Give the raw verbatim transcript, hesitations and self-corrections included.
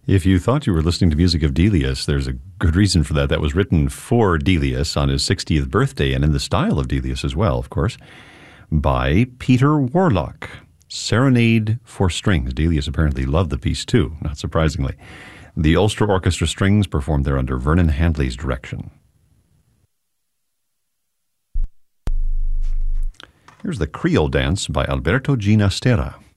If you thought you were listening to music of Delius, there's a good reason for that. That was written for Delius on his sixtieth birthday, and in the style of Delius as well, of course, by Peter Warlock. Serenade for Strings. Delius apparently loved the piece too, not surprisingly. The Ulster Orchestra Strings performed there under Vernon Handley's direction. Here's the Creole Dance by Alberto Ginastera.